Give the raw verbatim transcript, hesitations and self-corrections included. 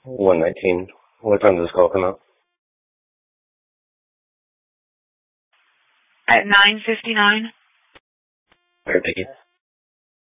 one nineteen. What time does this call come out? At nine fifty-nine. All right, thank you.